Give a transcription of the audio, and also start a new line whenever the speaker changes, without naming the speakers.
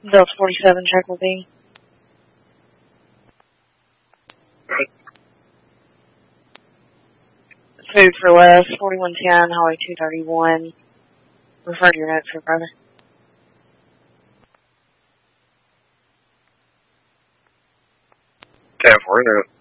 Delta 47, check will be. Food for less, 4110, Highway 231. Refer to your notes for brother.
10-4,